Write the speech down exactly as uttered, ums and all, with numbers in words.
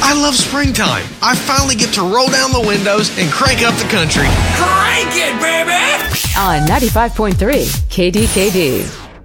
I love springtime. I finally get to roll down the windows and crank up the country. Crank it, baby! On ninety-five point three K D K D.